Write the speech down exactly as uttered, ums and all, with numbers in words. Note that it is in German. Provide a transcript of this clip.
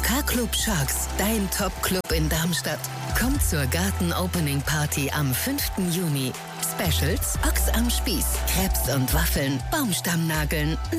K-Club Sharks, dein Top-Club in Darmstadt. Komm zur Garten-Opening-Party am fünften Juni. Specials, Ochs am Spieß, Crepes und Waffeln, Baumstammnageln,